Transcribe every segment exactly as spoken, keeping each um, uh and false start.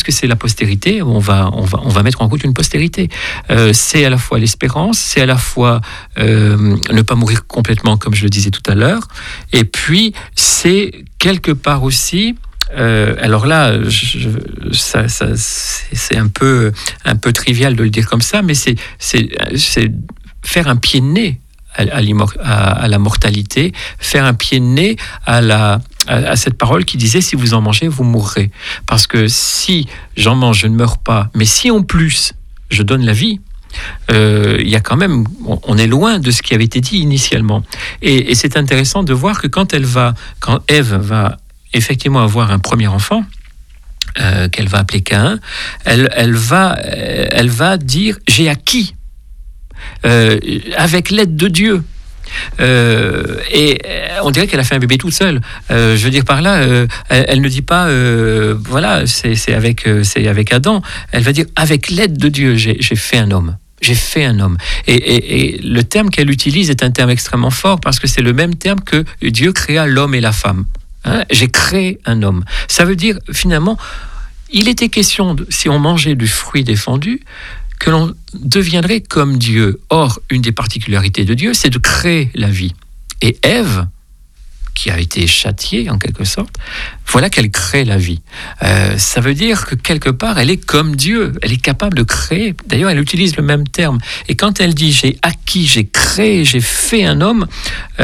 parce que c'est la postérité, on va, on va, on va mettre en route une postérité. Euh, c'est à la fois l'espérance, c'est à la fois euh, ne pas mourir complètement, comme je le disais tout à l'heure, et puis c'est quelque part aussi... Euh, alors là, je, ça, ça, c'est, c'est un peu, un peu trivial de le dire comme ça, mais c'est, c'est, c'est faire un pied de nez à, à, à, à la mortalité, faire un pied de nez à, la, à, à cette parole qui disait « si vous en mangez, vous mourrez ». Parce que si j'en mange, je ne meurs pas, mais si en plus, je donne la vie, euh, il y a quand même, on, on est loin de ce qui avait été dit initialement. Et, et c'est intéressant de voir que quand elle va, quand Ève va effectivement avoir un premier enfant, euh, qu'elle va appeler Caïn, elle, elle, va, elle va dire « j'ai acquis euh, avec l'aide de Dieu ». Euh, et on dirait qu'elle a fait un bébé toute seule. Euh, je veux dire par là, euh, elle, elle ne dit pas euh, voilà, c'est, c'est, avec, euh, c'est avec Adam. Elle va dire avec l'aide de Dieu, j'ai, j'ai fait un homme. J'ai fait un homme. Et, et, et le terme qu'elle utilise est un terme extrêmement fort parce que c'est le même terme que Dieu créa l'homme et la femme. Hein, j'ai créé un homme. Ça veut dire, finalement, il était question, de, si on mangeait du fruit défendu, que l'on deviendrait comme Dieu. Or, une des particularités de Dieu, c'est de créer la vie. Et Ève, qui a été châtiée en quelque sorte, voilà qu'elle crée la vie. Euh, ça veut dire que quelque part, elle est comme Dieu. Elle est capable de créer. D'ailleurs, elle utilise le même terme. Et quand elle dit « j'ai acquis, j'ai créé, j'ai fait un homme euh, »,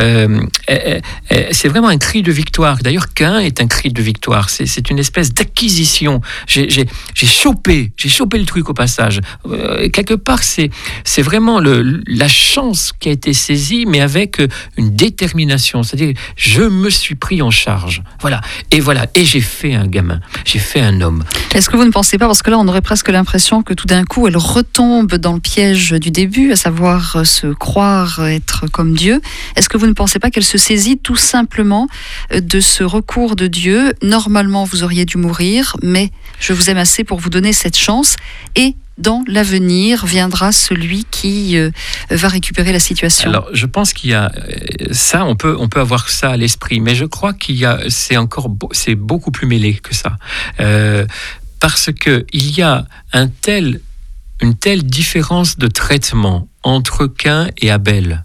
c'est vraiment un cri de victoire. D'ailleurs, Caïn est un cri de victoire. C'est, c'est une espèce d'acquisition. J'ai, j'ai, j'ai chopé, j'ai chopé le truc au passage. Euh, quelque part, c'est, c'est vraiment le, la chance qui a été saisie, mais avec une détermination. C'est-à-dire, je me suis pris en charge. Voilà. Et voilà. Et j'ai fait un gamin. J'ai fait un homme. Est-ce que vous ne pensez pas, parce que là, on aurait presque l'impression que tout d'un coup, elle retombe dans le piège du début, à savoir se croire être comme Dieu. Est-ce que vous ne pensez pas qu'elle se saisit tout simplement de ce recours de Dieu ? Normalement, vous auriez dû mourir, mais je vous aime assez pour vous donner cette chance. Et dans l'avenir viendra celui qui euh, va récupérer la situation. Alors, je pense qu'il y a ça, on peut, on peut avoir ça à l'esprit, mais je crois qu'il y a, c'est encore, c'est beaucoup plus mêlé que ça, euh, parce que il y a un tel, une telle différence de traitement entre Caïn et Abel.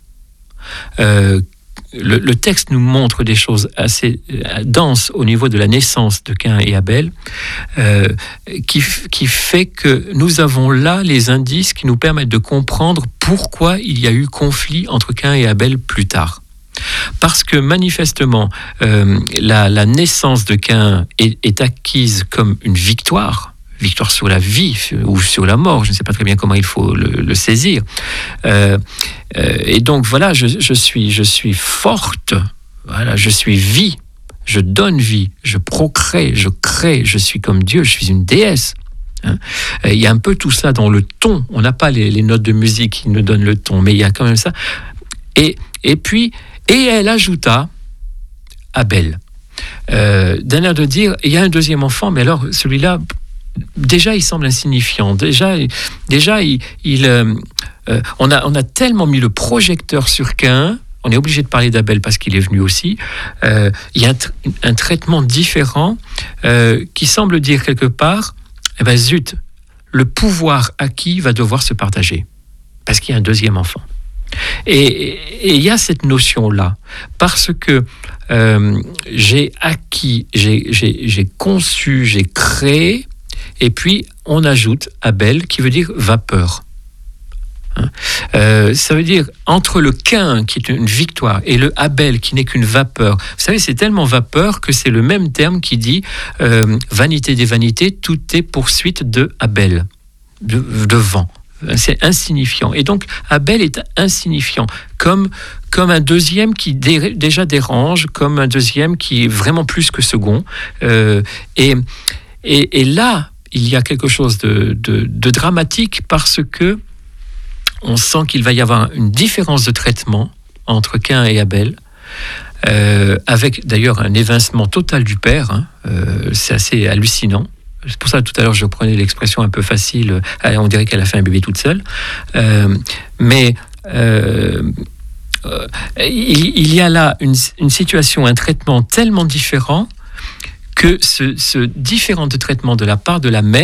Euh, Le, le texte nous montre des choses assez denses au niveau de la naissance de Caïn et Abel, euh, qui, qui fait que nous avons là les indices qui nous permettent de comprendre pourquoi il y a eu conflit entre Caïn et Abel plus tard. Parce que manifestement, euh, la, la naissance de Caïn est, est acquise comme une victoire, victoire sur la vie ou sur la mort, je ne sais pas très bien comment il faut le, le saisir. Euh, euh, et donc voilà, je, je, suis, je suis forte, voilà, je suis vie, je donne vie, je procrée, je crée, je suis comme Dieu, je suis une déesse. Hein. Il y a un peu tout ça dans le ton, on n'a pas les, les notes de musique qui nous donnent le ton, mais il y a quand même ça. Et, et puis, et elle ajouta Abel. Euh, d'un air de dire, il y a un deuxième enfant, mais alors celui-là, déjà, il semble insignifiant. Déjà, déjà il, il, euh, euh, on, a, on a tellement mis le projecteur sur Caïn, on est obligé de parler d'Abel parce qu'il est venu aussi. Euh, il y a un, tra- un traitement différent euh, qui semble dire quelque part, eh ben zut, le pouvoir acquis va devoir se partager parce qu'il y a un deuxième enfant. Et il y a cette notion-là, parce que euh, j'ai acquis, j'ai, j'ai, j'ai conçu, j'ai créé. Et puis, on ajoute Abel, qui veut dire vapeur. Hein euh, ça veut dire, entre le Caïn, qui est une victoire, et le Abel, qui n'est qu'une vapeur. Vous savez, c'est tellement vapeur que c'est le même terme qui dit euh, vanité des vanités, tout est poursuite de Abel, de, de vent. C'est insignifiant. Et donc, Abel est insignifiant, comme, comme un deuxième qui dé, déjà dérange, comme un deuxième qui est vraiment plus que second. Euh, et, et, et là, il y a quelque chose de, de, de dramatique parce que on sent qu'il va y avoir une différence de traitement entre Caïn et Abel, euh, avec d'ailleurs un évincement total du père. Hein, euh, c'est assez hallucinant. C'est pour ça tout à l'heure je prenais l'expression un peu facile, on dirait qu'elle a fait un bébé toute seule. Euh, mais euh, euh, il, il y a là une, une situation, un traitement tellement différent que ce, ce différent de traitement de la part de la mère